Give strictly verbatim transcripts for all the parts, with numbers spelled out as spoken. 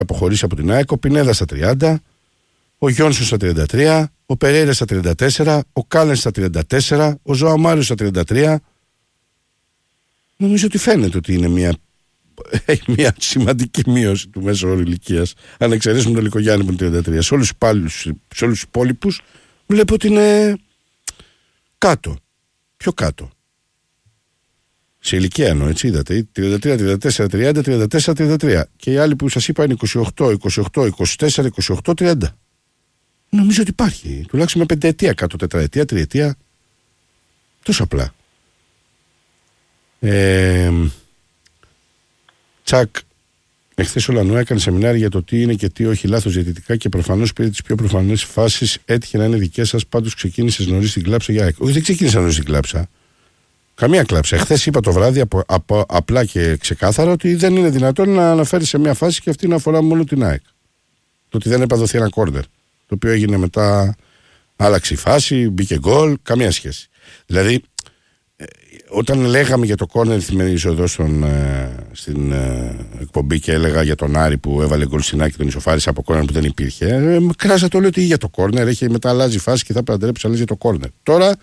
αποχωρήσει από την ΑΕΚ, ο Πινέδα στα τριάντα, ο Γιόνσον στα τριάντα τρία, ο Περέιρα στα τριάντα τέσσερα, ο Κάλεν στα τριάντα τέσσερα, ο Ζωάο Μάριο στα τριάντα τρία. Νομίζω ότι φαίνεται ότι είναι μια, μια σημαντική μείωση του μέσου όρου ηλικίας. Αν εξαιρέσουμε τον Λικογιάννη που είναι τριάντα τρία. Σε όλους τους υπόλοιπους βλέπω ότι είναι κάτω. Πιο κάτω. Σε ηλικία εννοώ, έτσι είδατε. τριάντα τρία, τριάντα τέσσερα, τριάντα, τριάντα τέσσερα, τριάντα τρία. Και οι άλλοι που σας είπα είναι είκοσι οκτώ, είκοσι οκτώ, είκοσι τέσσερα, είκοσι οκτώ, τριάντα. Νομίζω ότι υπάρχει. Τουλάχιστον με πενταετία κάτω, τετραετία, τριετία. Τόσο απλά. Ε, Τσακ, εχθές ο Λανουά έκανε σεμινάρι για το τι είναι και τι όχι λάθος διαιτητικά και προφανώς πήρε τις πιο προφανές φάσεις. Έτυχε να είναι δικές σας. Πάντως ξεκίνησες νωρίς την κλάψα για ΑΕΚ. Όχι, δεν ξεκίνησα νωρίς την κλάψα. Καμία κλάψα. Εχθές είπα το βράδυ απο, απο, απλά και ξεκάθαρα ότι δεν είναι δυνατόν να αναφέρει σε μια φάση και αυτή να αφορά μόνο την ΑΕΚ. Το ότι δεν έπαδοθεί ένα κόρνερ. Το οποίο έγινε μετά, άλλαξε η φάση, μπήκε γκολ. Καμία σχέση. Δηλαδή, όταν λέγαμε για το κόρνερ τη σημερινή είσοδο ε, στην ε, εκπομπή και έλεγα για τον Άρη που έβαλε γκολ στην ΑΕΚ και τον ισοφάρισε από κόρνερ που δεν υπήρχε, ε, κράσα το λέω ότι για το κόρνερ έχει μετά αλλάζει φάση και θα πρέπει να τρέψει αλλάζει για το κόρνερ. Τώρα,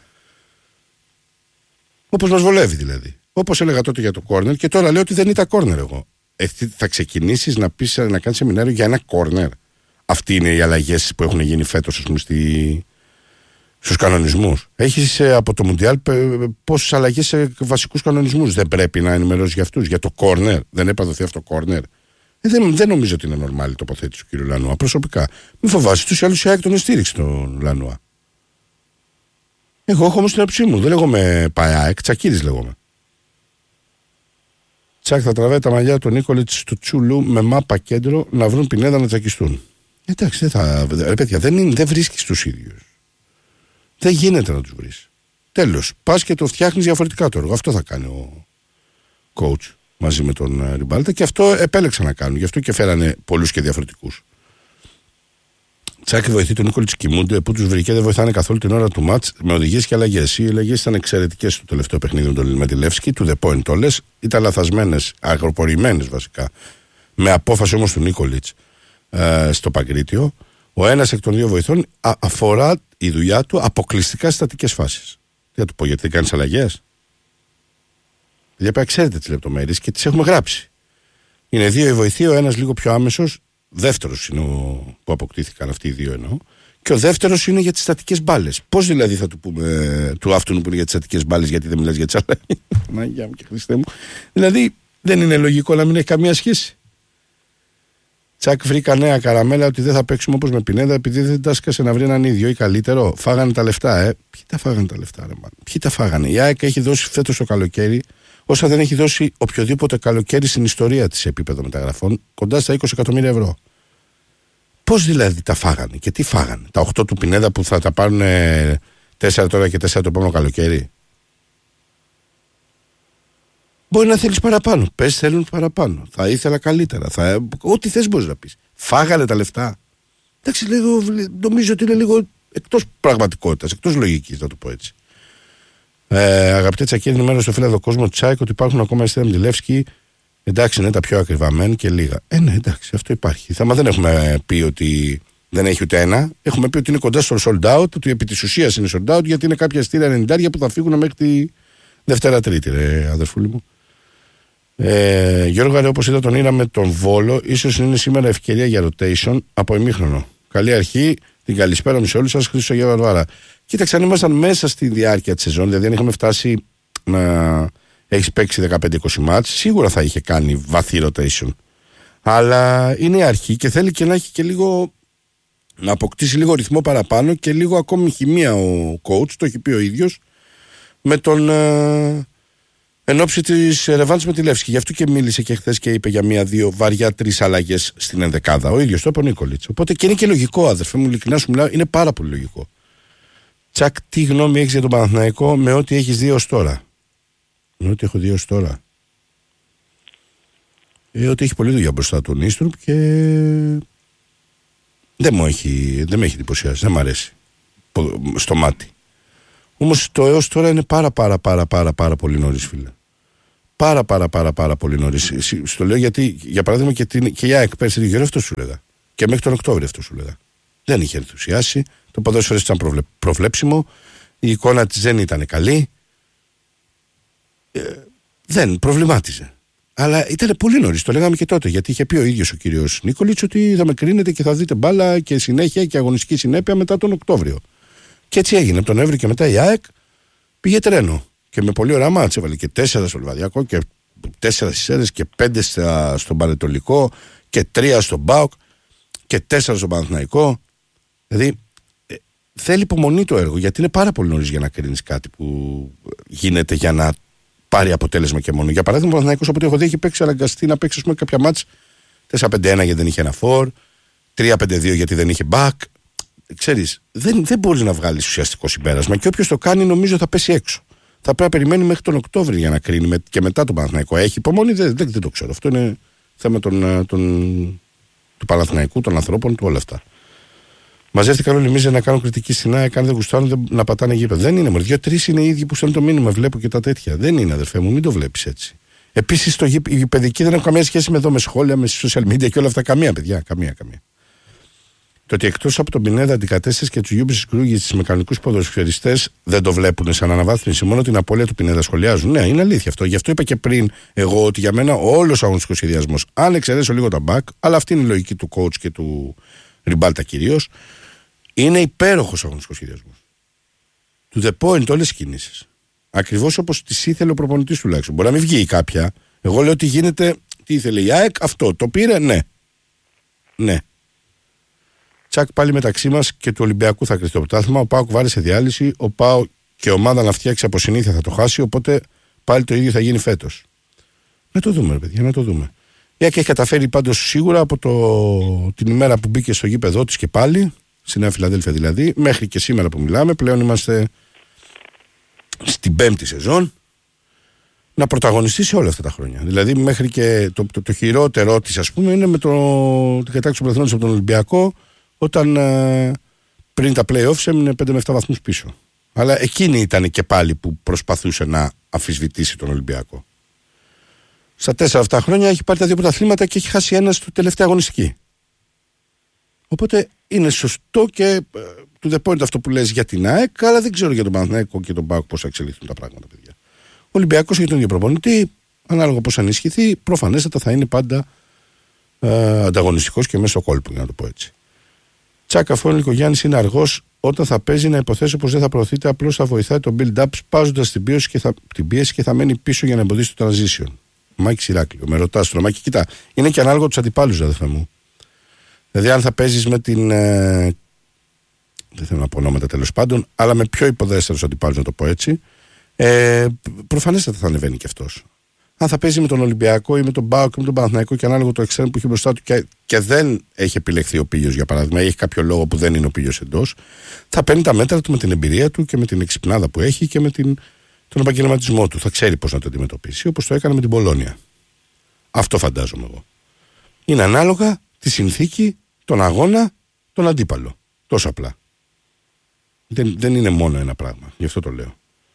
όπως μας βολεύει δηλαδή. Όπως έλεγα τότε για το κόρνερ και τώρα λέω ότι δεν ήταν κόρνερ εγώ. Ε, θα ξεκινήσεις να, πεις, να κάνεις σεμινάριο για ένα κόρνερ. Αυτοί είναι οι αλλαγές που έχουν γίνει φέτος, ας πούμε, στη... στους κανονισμούς. Έχεις ε, από το Μουντιάλ πόσες αλλαγές σε βασικούς κανονισμούς. Δεν πρέπει να ενημερώσεις για αυτούς. Για το κόρνερ. Δεν έπαδοθεί αυτό κόρνερ. Ε, δεν, δεν νομίζω ότι είναι νορμάλη η τοποθέτηση του κ. Λανουά. Προσωπικά. Μην φοβάσαι, τους άλλους η ΑΕΚ τον στήριξε τον Λανουά. Εγώ έχω όμως την άποψή μου. Δεν λέγομαι ΠΑΕΑΕΚ, Τσακίρης λέγομαι. Τσακ θα τραβάει τα μαλλιά του Νίκολιτς του Τσούλου με μάπα κέντρο να βρουν Πινέδα να τσακιστούν. Εντάξει, δεν θα. Ρε παιδιά, δεν, είναι, δεν βρίσκεις τους ίδιους. Δεν γίνεται να τους βρεις. Τέλος. Πας και το φτιάχνεις διαφορετικά το έργο. Αυτό θα κάνει ο coach μαζί με τον Ριμπάλτα και αυτό επέλεξαν να κάνουν. Γι' αυτό και φέρανε πολλούς και διαφορετικούς. Τσάκη βοηθεί τον Νίκολιτς Κιμούντε που τους βρήκε, δεν βοηθάνε καθόλου την ώρα του μάτς με οδηγίες και αλλαγές. Οι αλλαγές ήταν εξαιρετικές στο τελευταίο παιχνίδι με τη Λεύσκη, του The Point όλες. Ήταν λαθασμένες, αγροπορημένες βασικά. Με απόφαση όμως του Νίκολιτς ε, στο Παγκρίτιο. Ο ένας εκ των δύο βοηθών α, αφορά η δουλειά του αποκλειστικά στις στατικές φάσεις. Τι θα του πω, γιατί δεν κάνεις αλλαγές. Δηλαδή, ξέρετε τις λεπτομέρειες και τις έχουμε γράψει. Είναι δύο οι βοηθοί, ο ένας λίγο πιο άμεσος. Δεύτερος είναι ο που αποκτήθηκαν αυτοί οι δύο εννοώ. Και ο δεύτερος είναι για τις στατικές μπάλες. Πώς δηλαδή θα του πούμε ε, του αυτού που είναι για τις στατικές μπάλες, γιατί δεν μιλάς για τις αλλαγές. Παναγιά μου και Χριστέ μου. Δηλαδή δεν είναι λογικό να μην έχει καμία σχέση. Τσακ, βρήκα νέα καραμέλα ότι δεν θα παίξουμε όπως με Πινέδα επειδή δεν τάσκασε να βρει έναν ίδιο ή καλύτερο. Φάγανε τα λεφτά, ε. Ποιοι τα φάγανε τα λεφτά, ρε μάλλον. Ποιοι τα φάγανε. Η ΑΕΚ έχει δώσει φέτος το καλοκαίρι, όσα δεν έχει δώσει οποιοδήποτε καλοκαίρι στην ιστορία της σε επίπεδο μεταγραφών, κοντά στα είκοσι εκατομμύρια ευρώ. Πώς δηλαδή τα φάγανε και τι φάγανε. Τα οκτώ του Πινέδα που θα τα πάρουν τέσσερα τώρα και τέσσερα το επόμενο καλοκαίρι. Μπορεί να θέλεις παραπάνω. Πες θέλουν παραπάνω. Θα ήθελα καλύτερα. Θα... Ό,τι θες μπορείς να πεις. Φάγανε τα λεφτά. Εντάξει, λίγο, νομίζω ότι είναι λίγο εκτός πραγματικότητας, εκτός λογικής, να το πω έτσι. Ε, αγαπητέ Τσακίρη, είναι μέρος στο φίλο κόσμο Τσάικ ότι υπάρχουν ακόμα ειστέρια με τη Λεύσκη. Εντάξει, είναι τα πιο ακριβά μεν και λίγα. Ε, ναι, εντάξει, αυτό υπάρχει. Θα, μα δεν έχουμε πει ότι δεν έχει ούτε ένα. Έχουμε πει ότι είναι κοντά στο sold out, ότι επί της ουσίας είναι sold out, γιατί είναι κάποια ειστήρια ενενήντα που θα φύγουν μέχρι τη Δευτέρα Τρίτη, ρε αδερφούλη μου. Ε, Γιώργο, όπως είδα τον Ήρα με τον Βόλο, ίσως είναι σήμερα ευκαιρία για rotation από ημίχρονο. Καλή αρχή, την καλησπέρα μου σε όλους σας, Χρήστο Γεια Βαρβάρα. Κοίταξε, αν ήμασταν μέσα στη διάρκεια της σεζόν, δηλαδή αν είχαμε φτάσει να έχεις παίξει δεκαπέντε είκοσι μάτς, σίγουρα θα είχε κάνει βαθύ rotation. Αλλά είναι η αρχή και θέλει και να έχει και λίγο, να αποκτήσει λίγο ρυθμό παραπάνω και λίγο ακόμη χημεία ο coach, το έχει πει ο ίδιος, με τον. Ε, εν ώψη της ρεβάνς με τη Λεύσκη. Γι' αυτό και μίλησε και χθες και είπε για μία-δύο βαριά τρεις αλλαγές στην ενδεκάδα. Ο ίδιος το είπε ο Νίκολιτς. Οπότε και είναι και λογικό, αδερφέ μου, ειλικρινά σου μιλάω, είναι πάρα πολύ λογικό. Τσακ, τι γνώμη έχεις για τον Παναθηναϊκό με ό,τι έχεις δει ως τώρα? Με ό,τι έχω δει ως τώρα. Ε, ότι έχει πολλή δουλειά μπροστά του Νίστρουπ και δεν, μου έχει, δεν με έχει εντυπωσιάσει, δεν μου αρέσει στο μάτι. Όμως το έως τώρα είναι πάρα πάρα πάρα πάρα πάρα πολύ νωρίς, φίλε. πάρα πάρα πάρα πάρα πολύ νωρίς. Στο λέω γιατί, για παράδειγμα, και, την, και η ΑΕΚ πέρσι την Γερό αυτό σου λέγα. Και μέχρι τον Οκτώβριο αυτό σου λέγα. Δεν είχε ενθουσιάσει. Το ποδόσφαιρο ήταν προβλε, προβλέψιμο. Η εικόνα της δεν ήταν καλή. Ε, δεν προβλημάτιζε. Αλλά ήταν πολύ νωρίς, το λέγαμε και τότε. Γιατί είχε πει ο ίδιος ο κύριος Νίκολιτς ότι θα με κρίνετε και θα δείτε μπάλα και συνέχεια και αγωνιστική συνέπεια μετά τον Οκτώβριο. Και έτσι έγινε. Από τον Νοέμβριο και μετά η ΑΕΚ πήγε τρένο. Και με πολύ ωραία μάτς. Έβαλε και τέσσερα στο Λιβαδιακό και τέσσερα στις Σέρρες και πέντε στα, στον Πανετολικό και τρία στον ΠΑΟΚ και τέσσερα στον Παναθηναϊκό. Δηλαδή ε, θέλει υπομονή το έργο, γιατί είναι πάρα πολύ νωρίς για να κρίνεις κάτι που γίνεται για να πάρει αποτέλεσμα και μόνο. Για παράδειγμα, ο Παναθηναϊκός, από ό,τι έχω δει, έχει παίξει αναγκαστεί να παίξει πούμε, κάποια μάτς τέσσερα πέντε ένα γιατί δεν είχε ένα φορ, τρία πέντε δύο γιατί δεν είχε back. Ξέρεις, δεν, δεν μπορείς να βγάλεις ουσιαστικό συμπέρασμα και όποιος το κάνει νομίζω θα πέσει έξω. Θα πρέπει να περιμένει μέχρι τον Οκτώβριο για να κρίνει με, και μετά τον Παναθηναϊκό. Έχει υπομονή, δεν, δεν, δεν το ξέρω. Αυτό είναι θέμα των, των, του Παναθηναϊκού, των ανθρώπων του, όλα αυτά. Μαζεύτηκαν όλοι εμείς να κάνουν κριτική στην ΑΕΚ, αν δεν γουστάρουν να πατάνε γήπεδο. Δεν είναι, μόνο δύο-τρεις είναι οι ίδιοι που στέλνουν το μήνυμα. Βλέπω και τα τέτοια. Δεν είναι, αδερφέ μου, μην το βλέπεις έτσι. Επίσης, οι γηπεδικοί δεν έχουν καμία σχέση με εδώ, με σχόλια, με social media και όλα αυτά. Καμία, παιδιά, καμία, καμία. Το ότι εκτός από τον Πινέδα αντικατέστησε και του Γιούμπης Κρούγης τις μεκανικούς ποδοσφαιριστές δεν το βλέπουν σαν αναβάθμιση. Μόνο την απώλεια του Πινέδα σχολιάζουν. Ναι, είναι αλήθεια αυτό. Γι' αυτό είπα και πριν εγώ ότι για μένα όλος ο αγωνιστικός σχεδιασμός, αν εξαιρέσω λίγο τα back, αλλά αυτή είναι η λογική του coach και του Ριμπάλτα κυρίως, είναι υπέροχος αγωνιστικός σχεδιασμός. To the point όλες τις κινήσεις. Ακριβώς όπως τις ήθελε ο προπονητής τουλάχιστον. Μπορεί να μην βγει κάποια. Εγώ λέω ότι γίνεται. Τι ήθελε η ΑΕΚ, αυτό. Το πήρε, ναι. Ναι. Τσακ, πάλι μεταξύ μας και του Ολυμπιακού θα κρυφτεί το πρωτάθλημα. Ο ΠΑΟΚ βάλει σε διάλυση. Ο ΠΑΟΚ και ομάδα να φτιάξει από συνήθεια θα το χάσει. Οπότε πάλι το ίδιο θα γίνει φέτος. Να το δούμε, ρε παιδιά, να το δούμε. Η ΑΕΚ έχει καταφέρει πάντως σίγουρα από το... την ημέρα που μπήκε στο γήπεδό της και πάλι, στη Νέα Φιλαδέλφια δηλαδή, μέχρι και σήμερα που μιλάμε. Πλέον είμαστε στην πέμπτη σεζόν. Να πρωταγωνιστεί σε όλα αυτά τα χρόνια. Δηλαδή, μέχρι και το, το, το χειρότερο της, ας πούμε, είναι με το... την κατάκτηση του πρωταθλήματος από τον Ολυμπιακό. Όταν ε, πριν τα play-offs έμεινε πέντε με επτά βαθμούς πίσω. Αλλά εκείνη ήταν και πάλι που προσπαθούσε να αμφισβητήσει τον Ολυμπιακό. Στα τέσσερα αυτά χρόνια έχει πάρει τα δύο πρωταθλήματα και έχει χάσει ένα στο τελευταία αγωνιστική. Οπότε είναι σωστό και του the point αυτό που λες για την ΑΕΚ, αλλά δεν ξέρω για τον Παναθηναϊκό και τον ΠΑΟΚ πώς θα εξελιχθούν τα πράγματα, παιδιά. Ο Ολυμπιακός έχει τον ίδιο προπονητή, ανάλογα πώς ενισχυθεί, προφανέστατα θα είναι πάντα ε, ανταγωνιστικός και μέσω κόλπου, για να το πω έτσι. Τσάκα, αφού ο Νικογιάννης είναι αργός, όταν θα παίζει να υποθέσω πως δεν θα προωθείται, απλώς θα βοηθάει το build-up σπάζοντας την πίεση και θα, την πίεση και θα μένει πίσω για να εμποδίσει το transition. Μάκη Σιράκλειο, με ρωτάς τώρα, Μάκη, κοίτα, είναι και ανάλογο τους αντιπάλους, αδερφέ μου. Δηλαδή, αν θα παίζεις με την. Ε, δεν θέλω να πω ονόματα τέλος πάντων, αλλά με πιο υποδέστερους αντιπάλους, να το πω έτσι, ε, προφανέστατα θα ανεβαίνει και αυτός. Αν θα παίζει με τον Ολυμπιακό ή με τον ΠΑΟΚ ή με τον Παναθηναϊκό και ανάλογο το εξτρέμ που έχει μπροστά του και, και δεν έχει επιλεχθεί ο Πίλιος, για παράδειγμα, ή έχει κάποιο λόγο που δεν είναι ο Πίλιος εντός, θα παίρνει τα μέτρα του με την εμπειρία του και με την εξυπνάδα που έχει και με την, τον επαγγελματισμό του. Θα ξέρει πώς να το αντιμετωπίσει, όπως το έκανε με την Πολόνια. Αυτό φαντάζομαι εγώ. Είναι ανάλογα τη συνθήκη, τον αγώνα, τον αντίπαλο. Τόσο απλά. Δεν, δεν είναι μόνο ένα πράγμα. Γι' αυτό το λέω.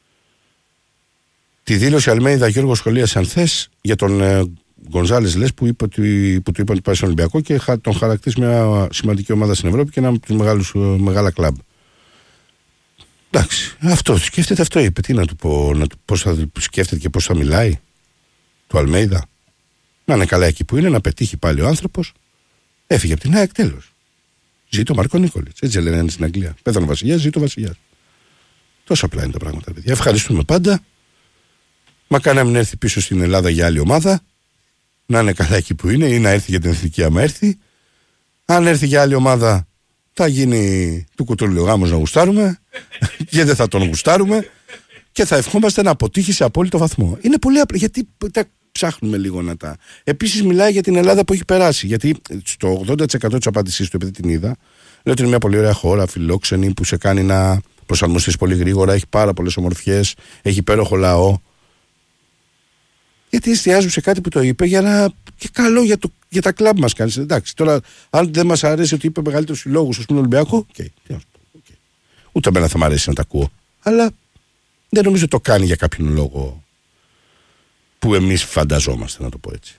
Τη δήλωση Αλμέιδα Γιώργο σχολίασε αν θες για τον ε, Γκονζάλες λες που, είπε, ότι, που του είπαν ότι πάει στον Ολυμπιακό και χα, τον χαρακτήσει μια σημαντική ομάδα στην Ευρώπη και ένα από τους μεγάλους, ε, μεγάλα κλαμπ. Εντάξει, αυτό σκέφτεται, αυτό είπε. Τι να του πω, να του, πώς θα σκέφτεται και πώς θα μιλάει του Αλμέιδα. Να είναι καλά εκεί που είναι, να πετύχει πάλι ο άνθρωπος. Έφυγε από την ΑΕΚ, τέλος. Ζήτω Μάρκο Νίκολιτς. Έτσι λένε στην Αγγλία. Πέθανε ο Βασιλιάς, ζήτω ο Βασιλιάς. Τόσο απλά είναι τα πράγματα, παιδιά. Ευχαριστούμε πάντα. Μακάρι να μην έρθει πίσω στην Ελλάδα για άλλη ομάδα. Να είναι καλά εκεί που είναι ή να έρθει για την εθνική άμα έρθει. Αν έρθει για άλλη ομάδα, θα γίνει του κουτούλου γάμος να γουστάρουμε. Γιατί δεν θα τον γουστάρουμε. Και θα ευχόμαστε να αποτύχει σε απόλυτο βαθμό. Είναι πολύ απλό. Γιατί τα ψάχνουμε λίγο να τα. Επίσης, μιλάει για την Ελλάδα που έχει περάσει. Γιατί στο ογδόντα τοις εκατό της απάντησής του, επειδή την είδα, λέει ότι είναι μια πολύ ωραία χώρα, φιλόξενη, που σε κάνει να προσαρμοστείς πολύ γρήγορα, έχει πάρα πολλές ομορφιές, έχει υπέροχο λαό. Γιατί εστιάζουν σε κάτι που το είπε για να. Και καλό για, το... για τα κλαμπ μας κάνει. Εντάξει, τώρα, αν δεν μας αρέσει ότι είπε μεγαλύτερους συλλόγους, α πούμε, Ολυμπιακό, okay. Okay. Ούτε εμένα θα μου αρέσει να τα ακούω. Αλλά δεν νομίζω το κάνει για κάποιον λόγο που εμείς φανταζόμαστε, να το πω έτσι.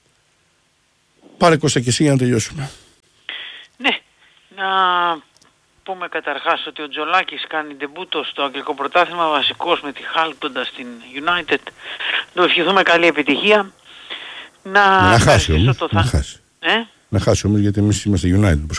Πάρε Κώστα και εσύ για να τελειώσουμε. Ναι, να πούμε καταρχάς ότι ο Τζολάκης κάνει ντεμπούτο στο αγγλικό πρωτάθλημα, βασικός με τη Χάλ κοντά στην United. Το ευχηθούμε καλή επιτυχία. Να, να χάσει όμως, το να θα... χάσει. Ε? Να χάσει όμως, γιατί εμείς είμαστε United, όπως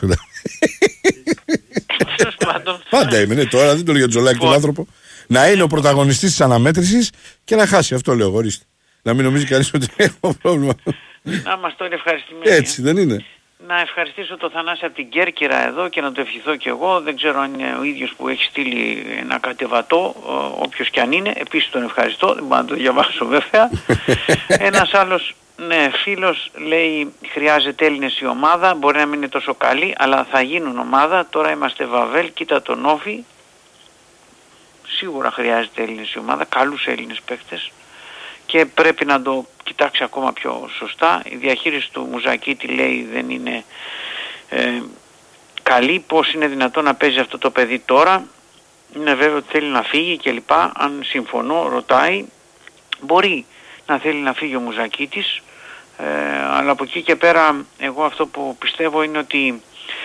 καταλαβαίνετε. Πάντα είμαι, ναι, τώρα δεν το λέω για τον Τζολάκη τον άνθρωπο. Να είναι ο πρωταγωνιστής της αναμέτρησης και να χάσει, αυτό λέω, ορίστε. Να μην νομίζει κανείς ότι έχω πρόβλημα. Να είμαστε όλοι ευχαριστημένοι. Έτσι δεν είναι? Να ευχαριστήσω τον Θανάση από την Κέρκυρα εδώ και να το ευχηθώ και εγώ. Δεν ξέρω αν είναι ο ίδιος που έχει στείλει ένα κατεβατό, όποιος και αν είναι. Επίσης τον ευχαριστώ, δεν μπορώ να το διαβάσω βέβαια. Ένας άλλος, ναι, φίλος λέει χρειάζεται Έλληνες η ομάδα. Μπορεί να μην είναι τόσο καλή, αλλά θα γίνουν ομάδα. Τώρα είμαστε Βαβέλ, κοίτα τον Όφη. Σίγουρα χρειάζεται Έλληνες η ομάδα, καλούς Έλληνες παίκτες. Και πρέπει να το κοιτάξει ακόμα πιο σωστά. Η διαχείριση του Μουζακίτη λέει δεν είναι ε, καλή. Πώς είναι δυνατόν να παίζει αυτό το παιδί τώρα? Είναι βέβαιο ότι θέλει να φύγει κλπ. Αν συμφωνώ, ρωτάει. Μπορεί να θέλει να φύγει ο Μουζακίτης, ε, αλλά από εκεί και πέρα εγώ αυτό που πιστεύω είναι ότι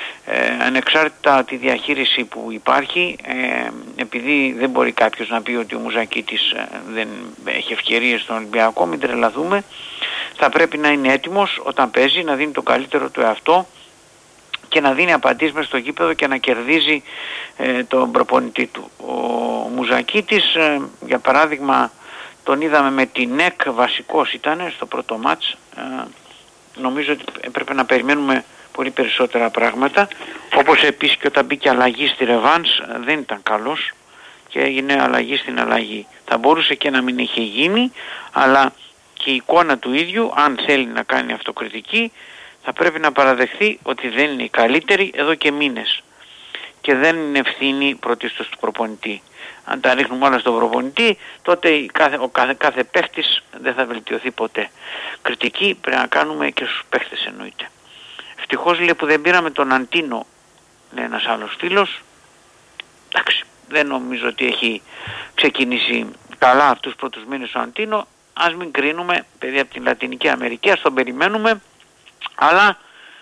Ε, ανεξάρτητα τη διαχείριση που υπάρχει, ε, επειδή δεν μπορεί κάποιος να πει ότι ο Μουζακίτης ε, δεν έχει ευκαιρίες στον Ολυμπιακό, μην τρελαθούμε, θα πρέπει να είναι έτοιμος όταν παίζει, να δίνει το καλύτερο του εαυτό και να δίνει απαντήσεις μες στο γήπεδο και να κερδίζει ε, τον προπονητή του. Ο Μουζακίτης, ε, για παράδειγμα, τον είδαμε με την ΕΚ, βασικός ήταν στο πρώτο μάτς, ε, νομίζω ότι έπρεπε να περιμένουμε πολύ περισσότερα πράγματα, όπως επίσης και όταν μπήκε αλλαγή στη Ρεβάνς δεν ήταν καλός και έγινε αλλαγή στην αλλαγή. Θα μπορούσε και να μην είχε γίνει, αλλά και η εικόνα του ίδιου, αν θέλει να κάνει αυτοκριτική, θα πρέπει να παραδεχθεί ότι δεν είναι η καλύτερη εδώ και μήνες και δεν είναι ευθύνη πρωτίστως του προπονητή. Αν τα ρίχνουμε όλα στον προπονητή, τότε κάθε, ο κάθε, κάθε παίχτης δεν θα βελτιωθεί ποτέ. Κριτική πρέπει να κάνουμε και στους παίχτες, εννοείται. Ευτυχώς λέει που δεν πήραμε τον Αντίνο, λέει ένας άλλος φίλος. Εντάξει, δεν νομίζω ότι έχει ξεκινήσει καλά αυτούς τους πρώτους μήνες ο Αντίνο. Ας μην κρίνουμε, παιδί από την Λατινική Αμερική, ας τον περιμένουμε. Αλλά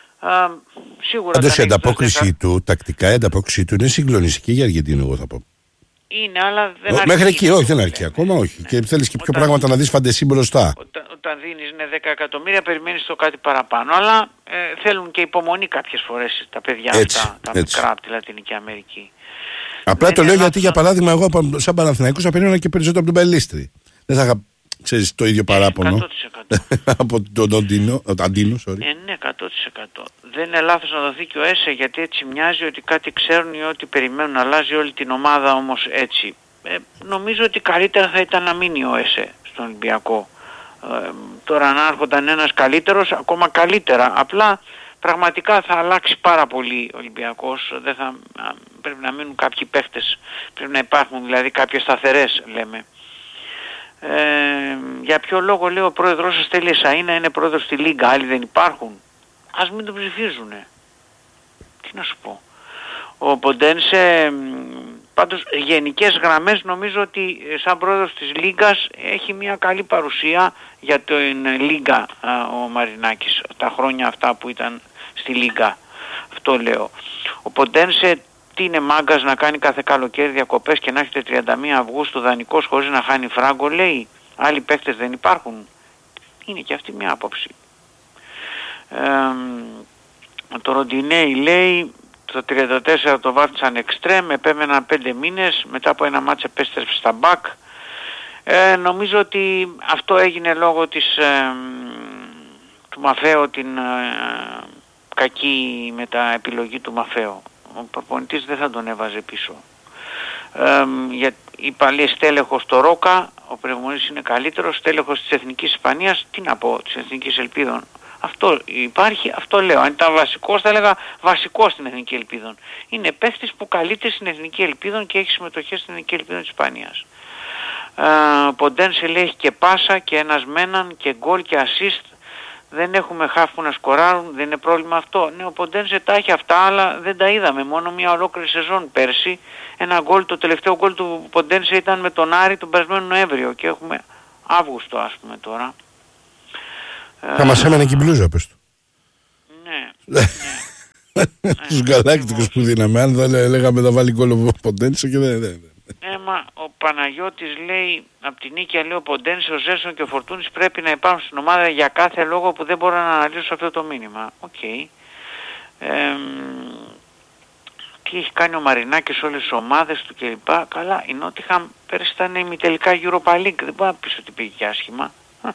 α, σίγουρα... Πάντως η ανταπόκριση του, τακτικά η ανταπόκριση του είναι συγκλονιστική για Αργεντίνο, εγώ θα πω. Είναι, αλλά δεν αρκεί. Μέχρι εκεί, όχι, δεν αρκεί ακόμα, όχι. Ναι. Και θέλεις και πιο όταν, πράγματα να δεις φαντεσί μπροστά. Όταν, όταν δίνεις ναι, δέκα εκατομμύρια, περιμένεις το κάτι παραπάνω. Αλλά ε, θέλουν και υπομονή κάποιες φορές τα παιδιά έτσι, αυτά, τα έτσι. μικρά από τη Λατινική Αμερική. Απλά δεν το λέω γιατί, να... για παράδειγμα, εγώ σαν Παναθηναϊκός θα περίμενα και περισσότερο από τον Πελίστρη. Δεν θα είχα, ξέρεις, το ίδιο παράπονο. εκατό τοις εκατό από τον Αντίνο, Αντίνο, sorry. Ε, ναι, εκατό τοις εκατό. Δεν είναι λάθος να δοθεί και ο ΕΣΕ, γιατί έτσι μοιάζει ότι κάτι ξέρουν ή ότι περιμένουν να αλλάζει όλη την ομάδα, όμως έτσι. Ε, νομίζω ότι καλύτερα θα ήταν να μείνει ο ΕΣΕ στον Ολυμπιακό. Ε, τώρα να έρχονταν ένας καλύτερος, ακόμα καλύτερα. Απλά πραγματικά θα αλλάξει πάρα πολύ ο Ολυμπιακός. Δεν θα, πρέπει να μείνουν κάποιοι παίχτες. Πρέπει να υπάρχουν δηλαδή κάποιες σταθερές, λέμε. Ε, για ποιο λόγο, λέει, ο πρόεδρος σας θέλει εσαΐ να είναι πρόεδρος στη Λίγκα, άλλοι δεν υπάρχουν? Ας μην τον ψηφίζουνε. Τι να σου πω. Ο Ποντένσε, πάντως γενικές γραμμές νομίζω ότι σαν πρόεδρος της Λίγκας έχει μια καλή παρουσία για την Λίγκα ο Μαρινάκης, τα χρόνια αυτά που ήταν στη Λίγκα. Αυτό λέω. Ο Ποντένσε τι είναι μάγκας να κάνει κάθε καλοκαίρι διακοπές και να έχετε τριάντα μία Αυγούστου δανεικός χωρίς να χάνει φράγκο, λέει? Άλλοι παίκτες δεν υπάρχουν? Είναι και αυτή μια άποψη. Ε, το Ροντινέι λέει το τριάντα τέσσερα το βάφτισαν εξτρέμ, επέμεναν πέντε μήνες, μετά από ένα μάτς επέστρεψε στα μπακ. Ε, νομίζω ότι αυτό έγινε λόγω της, ε, του Μαφέο, την ε, κακή μεταεπιλογή του Μαφέο. Ο προπονητής δεν θα τον έβαζε πίσω. Ε, για, είπα, λέει, στέλεχος στο Ρόκα, ο προπονητής είναι καλύτερος, στέλεχος της Εθνικής Ισπανίας, τι να πω, της Εθνικής Ελπίδων. Αυτό υπάρχει, αυτό λέω. Αν ήταν βασικός θα έλεγα βασικός στην Εθνική Ελπίδων. Είναι παίχτης που καλείται στην Εθνική Ελπίδων και έχει συμμετοχές στην Εθνική Ελπίδων της Ισπανίας. Ο Ποντένσε λέει έχει και πάσα και ένας μέναν και γκολ και assist. Δεν έχουμε χαφ που να σκοράρουν, δεν είναι πρόβλημα αυτό. Ναι, ο Ποντένσε τα έχει αυτά, αλλά δεν τα είδαμε. Μόνο μια ολόκληρη σεζόν πέρσι. Ένα γκολ, το τελευταίο γκολ του Ποντένσε ήταν με τον Άρη τον περασμένο Νοέμβριο και έχουμε Αύγουστο ας πούμε τώρα. Θα μας έμενε και η μπλούζα, πες του. Ναι. ναι. Τους γαλάκτικους που δίναμε, αν δεν λέγαμε θα βάλει γκολ ο Ποντένσο και δεν... Ναι, μα ο Παναγιώτης λέει από την Νίκαια, λέει ο Ποντένσο, ο Ζέρσον και ο Φορτούνης πρέπει να υπάρχουν στην ομάδα για κάθε λόγο που δεν μπορώ να αναλύσω αυτό το μήνυμα. Οκ. Okay. Ε, τι έχει κάνει ο Μαρινάκης όλες τις ομάδες του κλπ. Καλά, η Νότιχαμ πέρυσι ήταν ημιτελικά Europa League, δεν μπορεί να πεις ότι πήγε και άσχημα.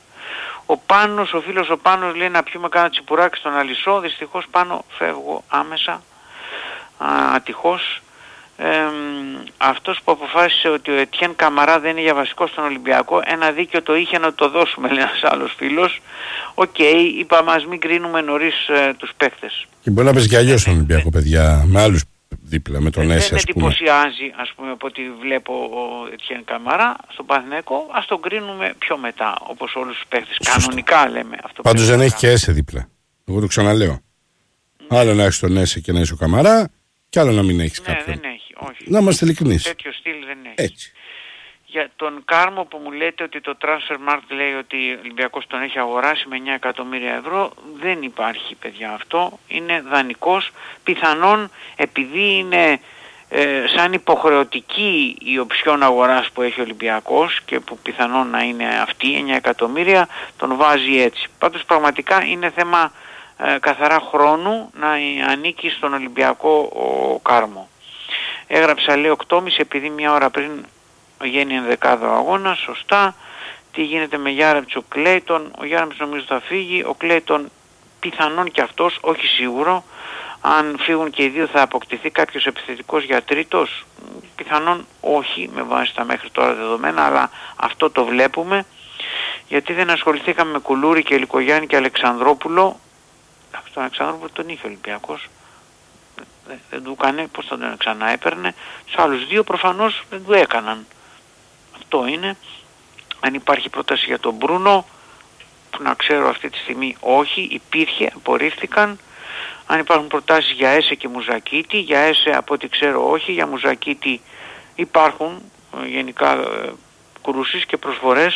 Ο Πάνος, ο φίλος ο Πάνος λέει να πιούμε κάνα τσιπουράκι στον Αλισσό, δυστυχώς Πάνο φεύγω άμεσα, α, ατυχώς. Ε, αυτός που αποφάσισε ότι ο Ετιέν Καμαρά δεν είναι για βασικό στον Ολυμπιακό, ένα δίκιο το είχε να το δώσουμε, λέει ένας άλλος φίλος. Οκ, okay, είπα μας μην κρίνουμε νωρίς ε, τους παίκτες. Και μπορεί να παίζει και αλλιώς στον Ολυμπιακό, παιδιά, με άλλους δίπλα, με τον Έση, ας πούμε. Δεν εντυπωσιάζει, ας πούμε, από ό,τι βλέπω ο Ετιέν Καμαρά στον Παναθηναϊκό, ας τον κρίνουμε πιο μετά, όπως όλους τους παίκτες. Κανονικά λέμε αυτό. Πάντως δεν έχει και Έσε δίπλα. Εγώ το ξαναλέω. Ναι. Άλλο να έχεις τον Έσε και να είσαι ο Καμαρά, και άλλο να μην έχεις ναι, κάποιον. Δεν έχει, όχι. Να είμαστε ειλικρινείς. Τέτοιο στυλ δεν έχει. Έτσι. Για τον Κάρμο που μου λέτε ότι το Transfermarkt λέει ότι ο Ολυμπιακός τον έχει αγοράσει με εννιά εκατομμύρια ευρώ, δεν υπάρχει, παιδιά, αυτό. Είναι δανεικός. Πιθανόν επειδή είναι ε, σαν υποχρεωτική η οψιόν αγοράς που έχει ο Ολυμπιακός και που πιθανόν να είναι αυτή, εννιά εκατομμύρια, τον βάζει έτσι. Πάντως πραγματικά είναι θέμα ε, καθαρά χρόνου να ανήκει στον Ολυμπιακό ο Κάρμο. Έγραψα, λέει, οκτώ και μισή επειδή μια ώρα πριν βγαίνει ενδεκάδο αγώνα, σωστά. Τι γίνεται με Γιάρεμτς, ο Κλέιτον? Ο Γιάρεμτς νομίζω θα φύγει, ο Κλέιτον πιθανόν και αυτός, όχι σίγουρο. Αν φύγουν και οι δύο θα αποκτηθεί κάποιος επιθετικός για τρίτος? Πιθανόν όχι, με βάση τα μέχρι τώρα δεδομένα, αλλά αυτό το βλέπουμε. Γιατί δεν ασχοληθήκαμε με Κουλούρη και Λικογιάννη και Αλεξανδρόπουλο? Τον Αλεξανδρόπουλο τον είχε ο Ολυμπιακός. Δεν, δεν του έκανε, πώς θα τον ξανά έπαιρνε. Τους άλλους δύο προφανώς δεν του έκαναν. Αυτό είναι. Αν υπάρχει πρόταση για τον Μπρούνο, που να ξέρω αυτή τη στιγμή όχι, υπήρχε, απορρίφθηκαν. Αν υπάρχουν προτάσεις για Έσε και Μουζακίτη, για Έσε από ό,τι ξέρω όχι, για Μουζακίτη υπάρχουν γενικά ε, κρούσεις και προσφορές.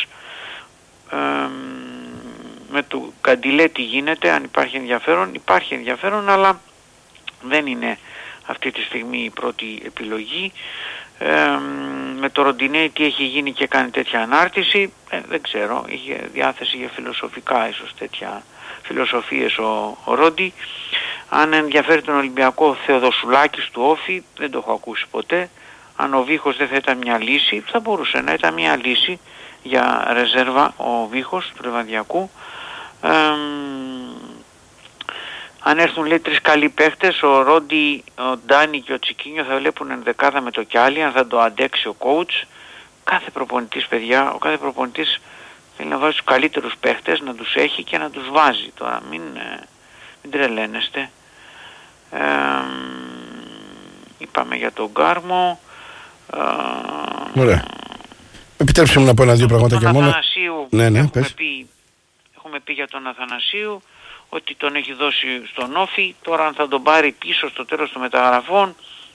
Ε, με το Καντιλέ τι γίνεται, αν υπάρχει ενδιαφέρον? Υπάρχει ενδιαφέρον, αλλά δεν είναι αυτή τη στιγμή η πρώτη επιλογή. Ε, με το Ροντινέι τι έχει γίνει και κάνει τέτοια ανάρτηση, ε, δεν ξέρω, είχε διάθεση για φιλοσοφικά ίσως τέτοια φιλοσοφίες ο, ο Ρόντι. Αν ενδιαφέρει τον Ολυμπιακό Θεοδοσουλάκης του Όφη, δεν το έχω ακούσει ποτέ. Αν ο Βίχος δεν θα ήταν μια λύση, θα μπορούσε να ήταν μια λύση για ρεζέρβα ο Βίχος του Λεβαδιακού. Ε, αν έρθουν, λέει, τρεις καλοί παίχτες, ο Ρόντι, ο Ντάνι και ο Τσικίνιο θα βλέπουν ενδεκάδα με το Κιάλι, αν θα το αντέξει ο coach. Κάθε προπονητής, παιδιά, ο κάθε προπονητής θέλει να βάζει τους καλύτερους παίχτες, να τους έχει και να τους βάζει. Τώρα μην, μην τρελαίνεστε. Ε, είπαμε για τον Κάρμο. Ε, Ωραία. Επιτρέψτε μου να πω ένα-δύο πράγματα και μόνο. Ναι, ναι, έχουμε, πει, έχουμε πει για τον Αθανασίου ότι τον έχει δώσει στον Όφη. Τώρα αν θα τον πάρει πίσω στο τέλος των μεταγραφών,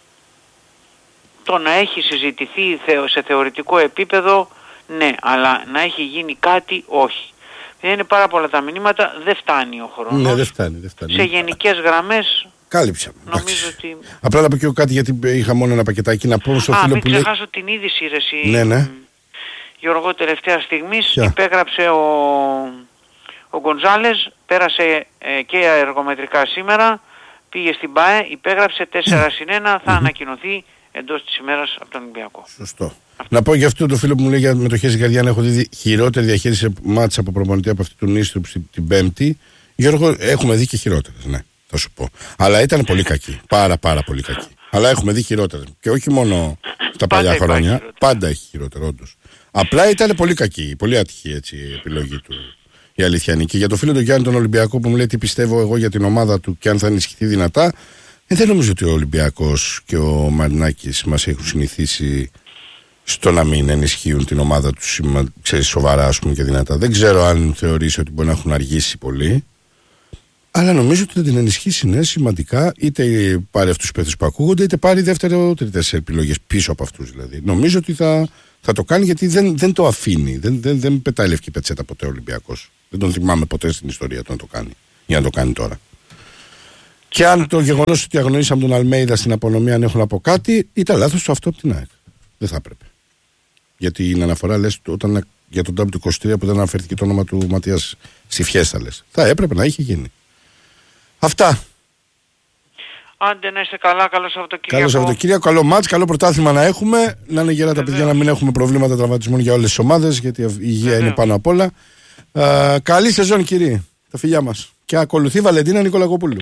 το να έχει συζητηθεί σε θεωρητικό επίπεδο, ναι, αλλά να έχει γίνει κάτι, όχι. Δεν είναι πάρα πολλά τα μηνύματα, δεν φτάνει ο χρόνος. Ναι, δεν φτάνει, δεν φτάνει. Σε γενικές γραμμές κάλυψαμε. Νομίζω ότι... Απλά να πω και εγώ κάτι, γιατί είχα μόνο ένα πακετάκι να πω στο Α, φίλο μην που λέει... ξεχάσω την είδηση, ρε εσύ. Ναι, ναι. Γιώργο, τελευταία στιγμής Ποια? υπέγραψε ο, ο Γκοντζάλες, πέρασε ε, και αεργομετρικά σήμερα, πήγε στην ΠΑΕ, υπέγραψε τέσσερα συν ένα, θα ανακοινωθεί εντός της ημέρας από τον Ολυμπιακό. Σωστό. Αυτό. Να πω για αυτό το φίλο που μου λέει για μετοχές στην καρδιά, να έχω δει χειρότερη διαχείριση μάτσα από προπονητή από αυτή του Νίστρου την Πέμπτη. Γιώργο, έχουμε δει και χειρότερες, ναι, θα σου πω. Αλλά ήταν πολύ κακή. Πάρα πάρα πολύ κακή. Αλλά έχουμε δει χειρότερες. Και όχι μόνο στα παλιά χρόνια. Πάντα έχει χειρότερο, όντως. Απλά ήταν πολύ κακή, πολύ άτυχη έτσι, η επιλογή του, η αληθιανή. Και για το φίλο του Γιάννη τον Ολυμπιακό που μου λέει τι πιστεύω εγώ για την ομάδα του και αν θα ενισχυθεί δυνατά, ε, δεν νομίζω ότι ο Ολυμπιακός και ο Μαρινάκης μας έχουν συνηθίσει στο να μην ενισχύουν την ομάδα τους, ξέρεις, σοβαρά, ας πούμε, και δυνατά. Δεν ξέρω αν θεωρείς ότι μπορεί να έχουν αργήσει πολύ, αλλά νομίζω ότι θα την ενισχύσει, ναι, σημαντικά, είτε πάρει αυτούς τους παίκτες που ακούγονται, είτε πάρει δεύτερο, τρίτες επιλογές πίσω από αυτούς δηλαδή. Νομίζω ότι θα, Θα το κάνει γιατί δεν, δεν το αφήνει. Δεν, δεν, δεν πετάει λευκή πετσέτα ποτέ ο Ολυμπιακός. Δεν τον θυμάμαι ποτέ στην ιστορία του να το κάνει. Για να το κάνει τώρα. Και αν το γεγονός ότι αγνοήσαμε τον Αλμέιδα στην απονομή αν έχουν από κάτι, ήταν λάθος το αυτό από την ΑΕΚ. Δεν θα έπρεπε. Γιατί η αναφορά λες όταν, για τον ντάμπλ είκοσι τρία που δεν αναφέρθηκε το όνομα του Ματίας Σιφιέστα λες. Θα έπρεπε να είχε γίνει. Αυτά. Άντε να είστε καλά, καλό Σαββατοκύριακο. Καλό Σαββατοκύριακο, καλό μάτς, καλό πρωτάθλημα να έχουμε. Να είναι γερά τα παιδιά, να μην έχουμε προβλήματα τραυματισμών για όλες τις ομάδες, γιατί η υγεία Βεβαίως. είναι πάνω απ' όλα. Α, καλή σεζόν, κύριε. Τα φιλιά μας. Και ακολουθεί Βαλεντίνα Νικολακοπούλου.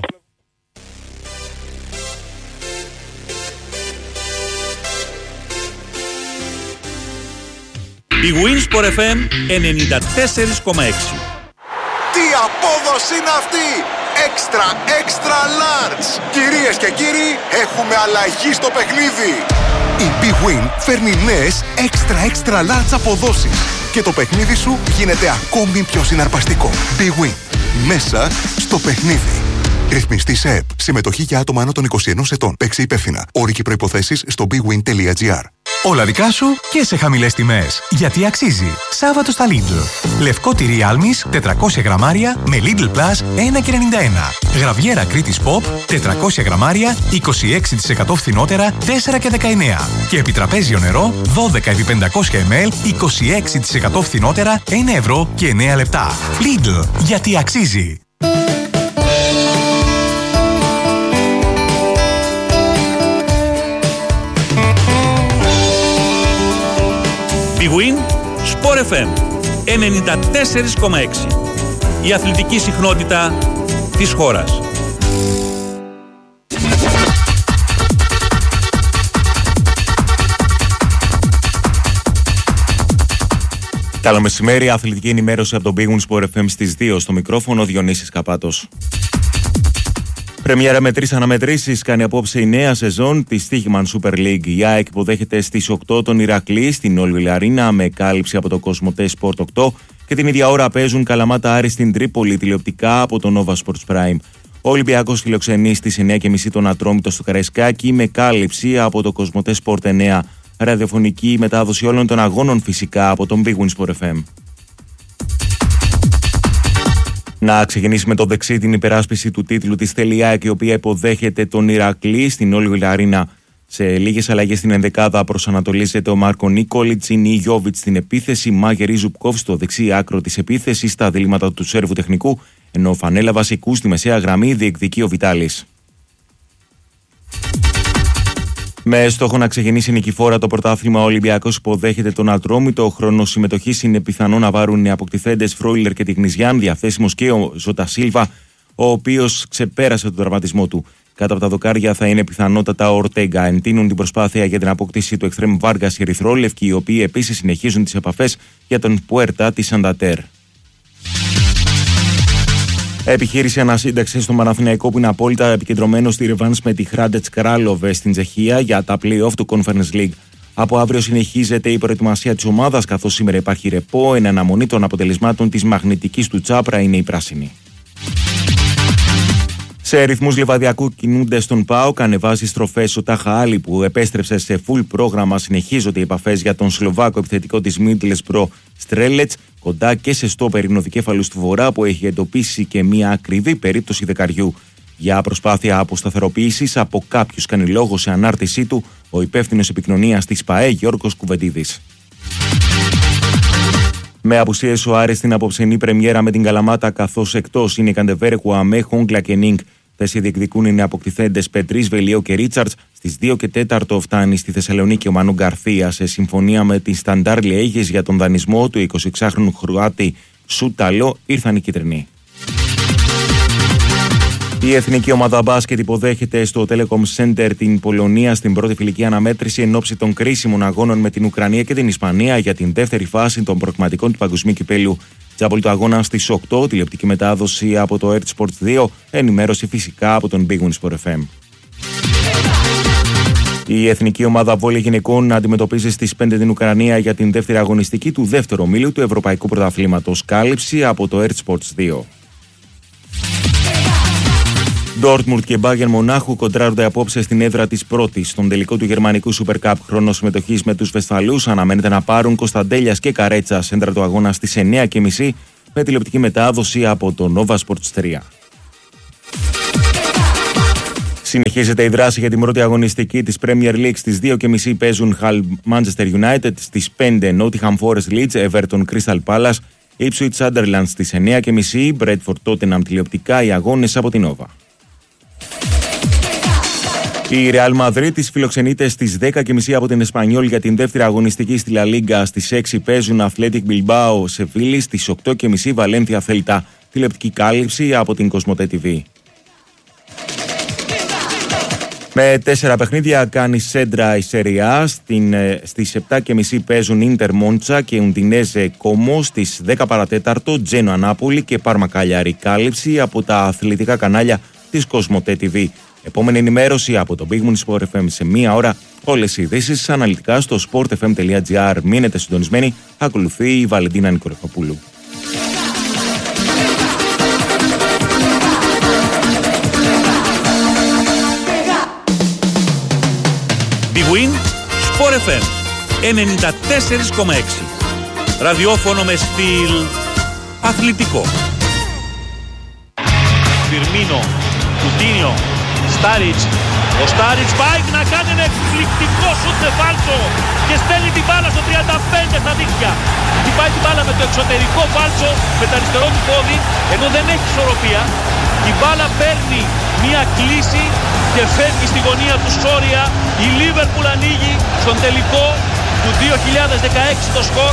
Η Winsport εφ εμ ενενήντα τέσσερα κόμμα έξι. Τι απόδοση είναι αυτή! Έξτρα, έξτρα large! Κυρίες και κύριοι, έχουμε αλλαγή στο παιχνίδι! Η Big Win φέρνει νέες έξτρα, έξτρα large αποδόσεις και το παιχνίδι σου γίνεται ακόμη πιο συναρπαστικό. Big Win. Μέσα στο παιχνίδι. Ρυθμιστή σε ΕΠ. Συμμετοχή για άτομα άνω των είκοσι ενός ετών. Παίξε υπεύθυνα. Όροι και προϋποθέσεις στο bigwin τελεία gr. Όλα δικά σου και σε χαμηλές τιμές. Γιατί αξίζει. Σάββατο στα Lidl. Λευκό τυρί άλμης τετρακόσια γραμμάρια με Lidl Plus ένα και ενενήντα ένα. Γραβιέρα Κρήτης Pop τετρακόσια γραμμάρια είκοσι έξι τοις εκατό φθηνότερα τέσσερα και δεκαεννέα. Και επιτραπέζιο νερό δώδεκα επί πεντακόσια μιλιλίτρα είκοσι έξι τοις εκατό φθηνότερα ένα ευρώ και εννέα λεπτά. Lidl. Γιατί αξίζει. Big Win, Sport εφ εμ ενενήντα τέσσερα κόμμα έξι. Η αθλητική συχνότητα της χώρας. Καλό μεσημέρι, αθλητική ενημέρωση από τον Big Win Sport εφ εμ στις δύο. Στο μικρόφωνο Διονύσης Καπάτος. Πρεμιέρα με τρεις αναμετρήσεις κάνει απόψε η νέα σεζόν της Stoichman Super League. Η ΑΕΚ υποδέχεται στις οκτώ τον Ηρακλή στην Όλβιλ Αρίνα με κάλυψη από το Cosmote Sport οκτώ και την ίδια ώρα παίζουν Καλαμάτα Άρη στην Τρίπολη τηλεοπτικά από το Nova Sports Prime. Ο Ολυμπιακός φιλοξενεί στις εννιά και μισή τον Ατρόμητο στο Καραϊσκάκι με κάλυψη από το Cosmote Sport εννέα. Ραδιοφωνική μετάδοση όλων των αγώνων φυσικά από τον Big Win Sport εφ εμ. Να ξεκινήσει με το δεξί την υπεράσπιση του τίτλου της Τελειάκη, η οποία υποδέχεται τον Ηρακλή στην Όλβιλ Αρίνα. Σε λίγες αλλαγές στην ενδεκάδα προσανατολίζεται ο Μάρκο Νίκολιτς, Νι Γιόβιτς στην επίθεση, Μάγερ Ζουπκόφ στο δεξί άκρο της επίθεσης, στα διλήμματα του Σέρβου τεχνικού, ενώ φανέλα βασικού στη μεσαία γραμμή διεκδικεί ο Βιτάλης. Με στόχο να ξεκινήσει νικηφόρα το πρωτάθλημα, ο Ολυμπιακός υποδέχεται τον Ατρόμητο. Ο χρόνος συμμετοχής είναι πιθανό να βάρουν οι αποκτηθέντες Φρόιλερ και Τιγνιζιάν, διαθέσιμος και ο Ζώτα Σίλβα, ο οποίος ξεπέρασε τον τραυματισμό του. Κάτω από τα δοκάρια θα είναι πιθανότατα ο Ορτέγκα. Εντείνουν την προσπάθεια για την απόκτηση του Εκστρέμ Βάργας οι Ερυθρόλευκοι, οι οποίοι επίσης συνεχίζουν τις επαφές για τον Πουέρτα της Σαντατέρ. Επιχείρηση ανασύνταξη στο Παναθηναϊκό που είναι απόλυτα επικεντρωμένο στη ρεβάνς με τη Hrádec Králové στην Τσεχία για τα play-off του Conference League. Από αύριο συνεχίζεται η προετοιμασία της ομάδας, καθώς σήμερα υπάρχει ρεπό. Εν αναμονή των αποτελεσμάτων της μαγνητικής του Τσάπρα είναι η πράσινη. Σε ρυθμούς λιβαδιακού κινούνται στον ΠΑΟΚ, ανεβάζει στροφές ο Τάχα Άλλη που επέστρεψε σε full πρόγραμμα. Συνεχίζονται οι επαφές για τον Σλοβάκο επιθετικό της Middlesbrough Στρέλετς, κοντά και σε στόπερ είναι ο δικέφαλος του Βορρά που έχει εντοπίσει και μια ακριβή περίπτωση δεκαριού. Για προσπάθεια αποσταθεροποίησης από κάποιους κάνει λόγο σε ανάρτησή του ο υπεύθυνος επικοινωνίας της ΠΑΕ Γιώργος Κουβεντίδης. Με απουσίες ο Άρης στην απόψενή πρεμιέρα με την Καλαμάτα, καθώς εκτός είναι η Καντεβέρ, Κουαμέ, Χόγκλα και Νίνγκ. Θέση διεκδικούν είναι αποκτηθέντες Πετρίς, Βελίο και Ρίτσαρτς. Στις δύο και τέσσερα φτάνει στη Θεσσαλονίκη ο Μανού Γκαρθία σε συμφωνία με τη Σταντάρ Λιέγες για τον δανεισμό του εικοσιεξάχρονου Χροάτη Σούταλο. Ήρθαν οι κίτρινοι. Η εθνική ομάδα μπάσκετ υποδέχεται στο Telecom Center την Πολωνία στην πρώτη φιλική αναμέτρηση εν ώψη των κρίσιμων αγώνων με την Ουκρανία και την Ισπανία για την δεύτερη φάση των προκριματικών του Παγκοσμίου Κυπέλλου. Τζάμπολη του αγώνα στις οκτώ, τηλεοπτική μετάδοση από το Earth Sports δύο, ενημέρωση φυσικά από τον Big Win Sport εφ εμ. Η εθνική ομάδα βόλεϊ γυναικών αντιμετωπίζει στις πέντε την Ουκρανία για την δεύτερη αγωνιστική του δεύτερου ομίλου του Ευρωπαϊκού Πρωταθλήματος. Κάλυψη από το Earth Sports δύο. Ντόρτμουντ και Μπάγερν Μονάχου κοντράρονται απόψε στην έδρα της πρώτης. Στον τελικό του γερμανικού Super Cup, χρόνο συμμετοχής με τους Βεσφαλούς αναμένεται να πάρουν Κωνσταντέλιας και Καρέτσα, σέντρα του αγώνα στις εννιά και μισή, με τηλεοπτική μετάδοση από το Nova Sports τρία. Συνεχίζεται η δράση για την πρώτη αγωνιστική της Premier League. Στις δύο και μισή παίζουν Hull Manchester United, στις πέντε Nottingham Forest Leeds, Everton Crystal Palace, Ipswich Sunderland στις εννιά και μισή, Bradford Tottenham τηλεοπτικά, οι αγώνες από την Nova. Η Real Madrid της φιλοξενείται στις δέκα και μισή από την Εσπανιόλ για την δεύτερη αγωνιστική στη La Liga. Στις έξι παίζουν Athletic Bilbao Σεβίλη, στις οκτώ και μισή Valencia Celta, τηλεοπτική κάλυψη από την Κοσμοτέ τι βι. Με τέσσερα παιχνίδια κάνει σέντρα η Serie A. Στις επτά και μισή παίζουν Inter Monza και Ουντινέζε Como. Στις δέκα παρατέταρτο Genoa Νάπολη και Πάρμα Καλιάρη, κάλυψη από τα αθλητικά κανάλια της Κοσμοτέ τι βι. Επόμενη ενημέρωση από το Big Moon Sport εφ εμ σε μία ώρα. Όλες οι ειδήσεις αναλυτικά στο sportfm τελεία gr. Μείνετε συντονισμένοι. Ακολουθεί η Βαλεντίνα Νικολακοπούλου. Big Win Sport εφ εμ ενενήντα τέσσερα κόμμα έξι. Ραδιόφωνο με στυλ αθλητικό. Φιρμίνο, Κουτίνιο, Στάριτς. Ο Στάριτς πάει να κάνει ένα εκπληκτικό σουτ με φάλτσο και στέλνει την μπάλα στο τριάντα πέντε στα δίχτυα. Χτυπάει την μπάλα με το εξωτερικό φάλτσο με το αριστερό του πόδι, ενώ δεν έχει ισορροπία. Η μπάλα παίρνει μία κλίση και φεύγει στη γωνία του Σόρια. Η Λίβερπουλ ανοίγει στον τελικό του δύο χιλιάδες δεκαέξι το σκορ.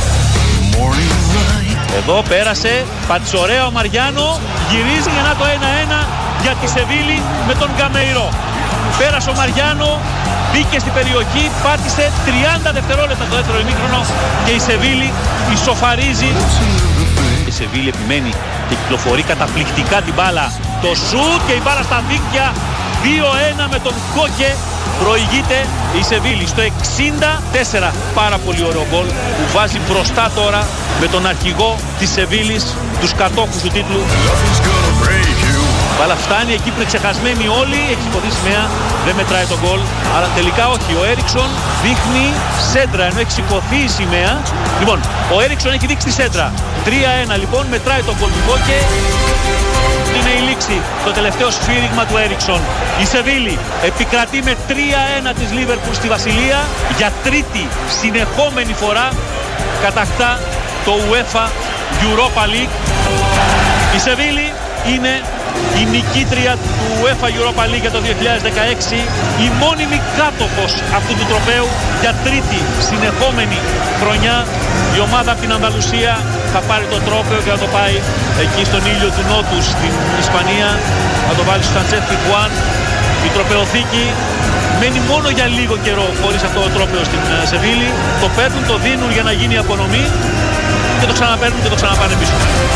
Εδώ πέρασε πατσορέα ο Μαριάνο, γυρίζει για να το ένα ένα για τη Σεβίλη με τον Γκαμεϊρό. Πέρασε ο Μαριάνο, μπήκε στην περιοχή, πάτησε τριάντα δευτερόλεπτα το δεύτερο ημίχρονο και η Σεβίλη ισοφαρίζει. Η Σεβίλη επιμένει και κυκλοφορεί καταπληκτικά την μπάλα. Το σουτ και η μπάλα στα δίκτυα. δύο ένα με τον Κόκε. Προηγείται η Σεβίλη στο εξήντα τέσσερα. Πάρα πολύ ωραίο γκολ που βάζει μπροστά τώρα με τον αρχηγό της Σεβίλης, τους κατόχους του τίτλου. Μπάλα φτάνει εκεί που είναι ξεχασμένοι όλοι, έχει σηκωθεί σημαία, δεν μετράει τον γκολ. Αλλά τελικά όχι, ο Έριξον δείχνει σέντρα ενώ έχει σηκωθεί η σημαία. Λοιπόν, ο Έριξον έχει δείξει τη σέντρα. τρία ένα λοιπόν, μετράει τον γκολ του Κόκε. Είναι η λήξη, το τελευταίο σφύριγμα του Έριξον. Η Σεβίλη επικρατεί με τρία ένα της Λίβερπουλ στη Βασιλεία. Για τρίτη συνεχόμενη φορά κατακτά το UEFA Europa League. Η Σεβίλη είναι η νικήτρια του UEFA Europa League για το δύο χιλιάδες δεκαέξι, η μόνιμη κάτοχος αυτού του τροπαίου για τρίτη συνεχόμενη χρονιά. Η ομάδα από την Ανδαλουσία θα πάρει το τρόπαιο και θα το πάει εκεί στον ήλιο του Νότου στην Ισπανία, θα το βάλει στο Σαντσές Πιθουάν. Η τροπαιοθήκη μένει μόνο για λίγο καιρό χωρίς αυτό το τρόπαιο στην Σεβίλη. Το παίρνουν, το δίνουν για να γίνει η απονομή και το ξαναπαίρνουν και το ξαναπάνε πίσω.